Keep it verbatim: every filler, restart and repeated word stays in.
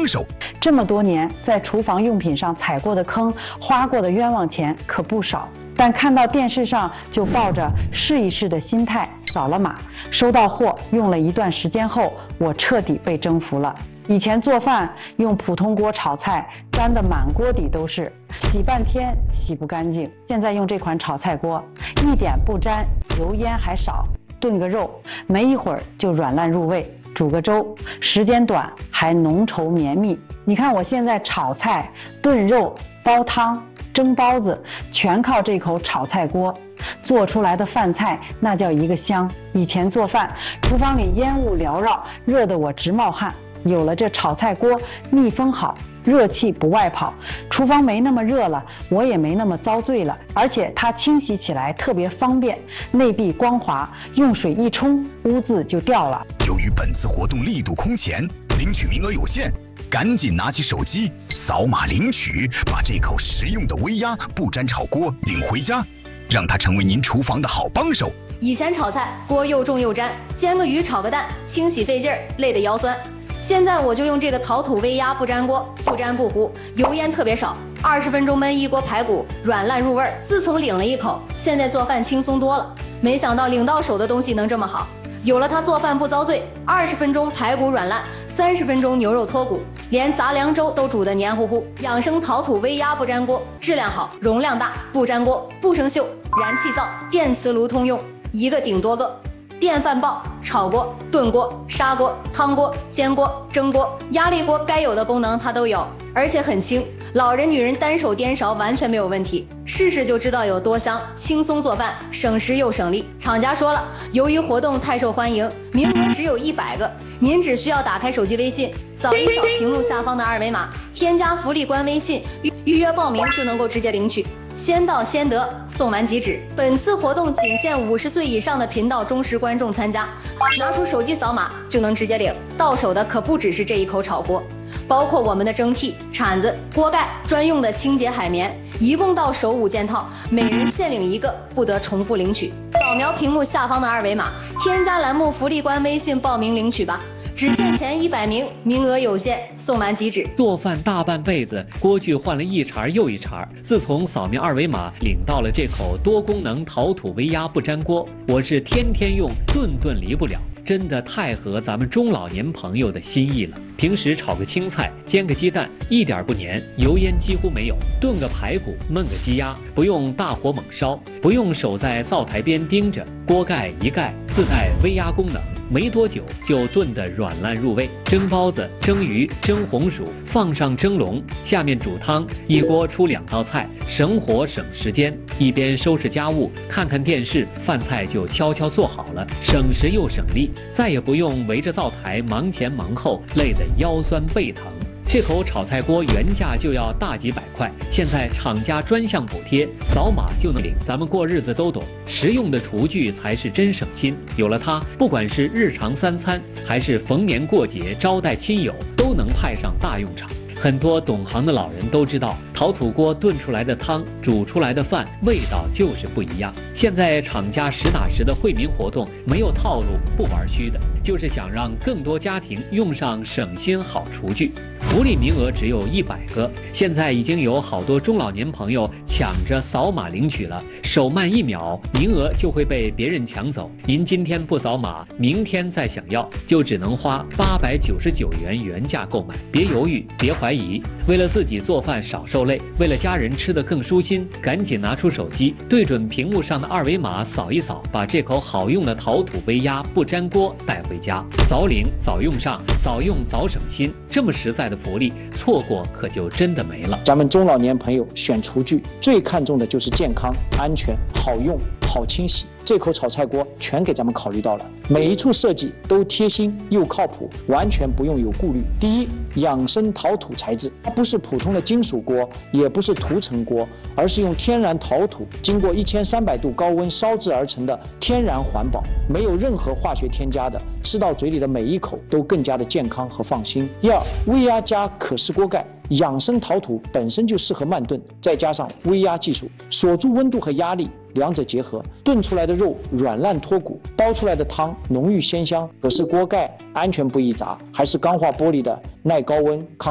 帮手。 这么多年，在厨房用品上踩过的坑、花过的冤枉钱可不少，但看到电视上就抱着试一试的心态扫了码，收到货用了一段时间后，我彻底被征服了。以前做饭用普通锅炒菜，粘得满锅底都是，洗半天洗不干净。现在用这款炒菜锅，一点不沾，油烟还少，炖个肉没一会儿就软烂入味，煮个粥时间短还浓稠绵密。你看我现在炒菜、炖肉、煲汤、蒸包子，全靠这口炒菜锅做出来的饭菜，那叫一个香。以前做饭，厨房里烟雾缭绕，热得我直冒汗。有了这炒菜锅，密封好，热气不外跑，厨房没那么热了，我也没那么遭罪了。而且它清洗起来特别方便，内壁光滑，用水一冲，污渍就掉了。 由于本次活动力度空前，领取名额有限，赶紧拿起手机扫码领取，把这口实用的微压不粘炒锅领回家，让它成为您厨房的好帮手。 以前炒菜锅又重又粘，煎个鱼炒个蛋，清洗费劲儿，累得腰酸。现在我就用这个陶土微压不粘锅，不粘不糊，油烟特别少，二十分钟焖一锅排骨，软烂入味儿。自从领了一口，现在做饭轻松多了。没想到领到手的东西能这么好，有了它做饭不遭罪，二十分钟排骨软烂，三十分钟牛肉脱骨，连杂粮粥都煮得黏糊糊。养生陶土微压不粘锅，质量好，容量大，不粘锅，不生锈，燃气灶、电磁炉通用，一个顶多个。电饭煲、炒锅、炖锅、砂锅、汤锅、煎锅、蒸锅、压力锅，该有的功能它都有，而且很轻，老人女人单手颠勺完全没有问题，试试就知道有多香，轻松做饭，省时又省力。厂家说了，由于活动太受欢迎，名额只有一百个，您只需要打开手机微信，扫一扫屏幕下方的二维码，添加福利官微信，预预约报名就能够直接领取。先到先得，送完即止。本次活动仅限五十岁以上的频道忠实观众参加，拿出手机扫码就能直接领。到手的可不只是这一口炒锅，包括我们的蒸屉、铲子、锅盖、专用的清洁海绵，一共到手五件套，每人限领一个，不得重复领取。扫描屏幕下方的二维码，添加栏目福利官微信报名领取吧。只限前一百名，名额有限，送完即止。 做饭大半辈子，锅具换了一茬又一茬。自从扫描二维码领到了这口多功能陶土微压不粘锅，我是天天用，顿顿离不了。真的太合咱们中老年朋友的心意了。平时炒个青菜、煎个鸡蛋，一点不粘，油烟几乎没有；炖个排骨、焖个鸡鸭，不用大火猛烧，不用守在灶台边盯着，锅盖一盖，自带微压功能。没多久就炖得软烂入味。蒸包子、蒸鱼、蒸红薯，放上蒸笼，下面煮汤，一锅出两道菜，省火省时间。一边收拾家务，看看电视，饭菜就悄悄做好了，省时又省力，再也不用围着灶台忙前忙后，累得腰酸背疼。这口炒菜锅原价就要大几百块，现在厂家专项补贴，扫码就能领。咱们过日子都懂，实用的厨具才是真省心。有了它，不管是日常三餐，还是逢年过节招待亲友，都能派上大用场。很多懂行的老人都知道，陶土锅炖出来的汤、煮出来的饭，味道就是不一样。现在厂家实打实的惠民活动，没有套路，不玩虚的，就是想让更多家庭用上省心好厨具。福利名额只有一百个，现在已经有好多中老年朋友抢着扫码领取了，手慢一秒，名额就会被别人抢走。您今天不扫码，明天再想要，就只能花八百九十九元原价购买。别犹豫，别怀疑，为了自己做饭少受累，为了家人吃得更舒心，赶紧拿出手机，对准屏幕上的二维码扫一扫，把这口好用的陶土微压不粘锅带回家，早领早用上，早用早省心。这么实在的福利，错过可就真的没了。 咱们中老年朋友选厨具最看重的就是健康、安全、好用、好清洗。这口炒菜锅全给咱们考虑到了，每一处设计都贴心又靠谱，完全不用有顾虑。第一，养生陶土材质，它不是普通的金属锅，也不是涂层锅，而是用天然陶土经过一千三百度高温烧制而成的天然环保，没有任何化学添加的，吃到嘴里的每一口都更加的健康和放心。第二，微压加可视锅盖。养生陶土本身就适合慢炖，再加上微压技术，锁住温度和压力，两者结合，炖出来的肉软烂脱骨，煲出来的汤浓郁鲜香。可是锅盖安全不易砸，还是钢化玻璃的，耐高温抗